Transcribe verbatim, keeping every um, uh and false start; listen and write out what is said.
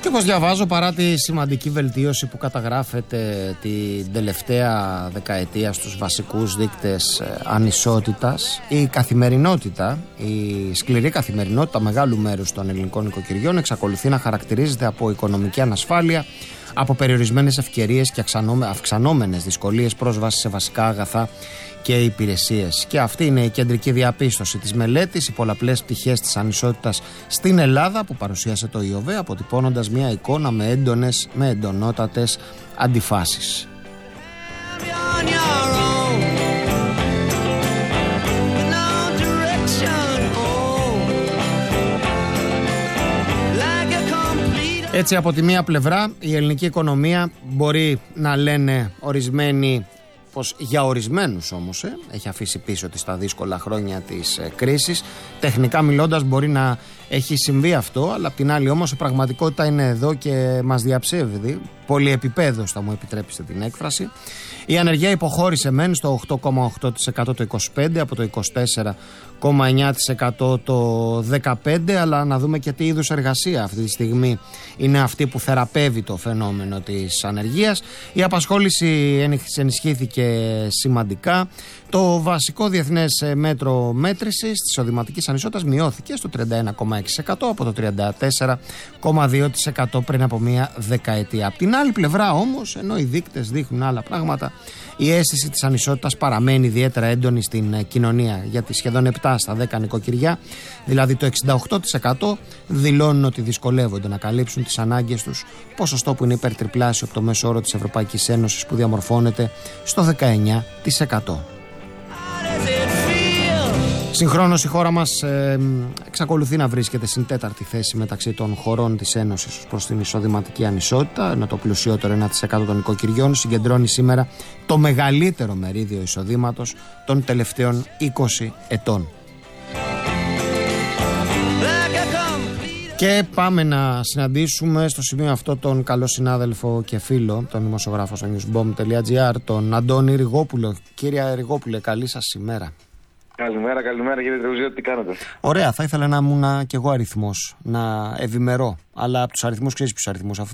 Και όπως διαβάζω, παρά τη σημαντική βελτίωση που καταγράφεται την τελευταία δεκαετία στους βασικούς δείκτες ανισότητας, η καθημερινότητα, η σκληρή καθημερινότητα μεγάλου μέρους των ελληνικών νοικοκυριών εξακολουθεί να χαρακτηρίζεται από οικονομική ανασφάλεια, από περιορισμένες ευκαιρίες και αυξανόμενες δυσκολίες πρόσβασης σε βασικά αγαθά και υπηρεσίες. Και αυτή είναι η κεντρική διαπίστωση της μελέτης, οι πολλαπλές πτυχές της ανισότητας στην Ελλάδα που παρουσίασε το ΙΟΒΕ, αποτυπώνοντας μια εικόνα με έντονες, με εντονότατες αντιφάσεις. Έτσι, από τη μία πλευρά η ελληνική οικονομία μπορεί να λένε ορισμένοι πως για ορισμένους όμως ε, έχει αφήσει πίσω της τα δύσκολα χρόνια της ε, κρίσης. Τεχνικά μιλώντας μπορεί να έχει συμβεί αυτό, αλλά απ' την άλλη όμως η πραγματικότητα είναι εδώ και μας διαψεύδει. Πολυεπιπέδος, θα μου επιτρέψετε την έκφραση. Η ανεργία υποχώρησε μεν στο οκτώ κόμμα οκτώ τοις εκατό το είκοσι πέντε από το είκοσι τέσσερα κόμμα εννιά τοις εκατό το δεκαπέντε, αλλά να δούμε και τι είδους εργασία αυτή τη στιγμή είναι αυτή που θεραπεύει το φαινόμενο της ανεργίας. Η απασχόληση ενισχύθηκε σημαντικά. Το βασικό διεθνές μέτρο μέτρησης της εισοδηματικής ανισότητας μειώθηκε στο τριάντα ένα κόμμα έξι τοις εκατό από το τριάντα τέσσερα κόμμα δύο τοις εκατό πριν από μία δεκαετία. Απ' την άλλη πλευρά όμως, ενώ οι δείκτες δείχνουν άλλα πράγματα, η αίσθηση της ανισότητας παραμένει ιδιαίτερα έντονη στην κοινωνία, γιατί σχεδόν επτά στα δέκα νοικοκυριά, δηλαδή το εξήντα οκτώ τοις εκατό, δηλώνουν ότι δυσκολεύονται να καλύψουν τις ανάγκες τους, ποσοστό που είναι υπερτριπλάσιο από το μέσο όρο της Ευρωπαϊκής Ένωσης που διαμορφώνεται στο δεκαεννιά τοις εκατό. Συγχρόνως η χώρα μας ε, εξακολουθεί να βρίσκεται στην τέταρτη θέση μεταξύ των χωρών της Ένωσης προς την εισοδηματική ανισότητα, ενώ το πλουσιότερο ένα τοις εκατό των νοικοκυριών συγκεντρώνει σήμερα το μεγαλύτερο μερίδιο εισοδήματος των τελευταίων είκοσι ετών. Και πάμε να συναντήσουμε στο σημείο αυτό τον καλό συνάδελφο και φίλο, τον δημοσιογράφο στο newsbomb τελεία gr, τον Αντώνη Ριγόπουλο. Κύριε Ριγόπουλε, καλή σας ημέρα. Καλημέρα, καλημέρα κύριε Τρεουζία, τι κάνετε? Ωραία, θα ήθελα να ήμουν κι εγώ αριθμός, να ευημερώ. Αλλά από τους αριθμούς, ξέρεις ποιους αριθμούς, αφού